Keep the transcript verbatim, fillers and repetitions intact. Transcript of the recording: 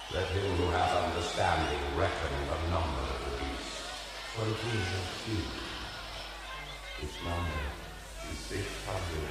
Let him who hath understanding reckon the number of the beast, for it is a few. Its number is six hundred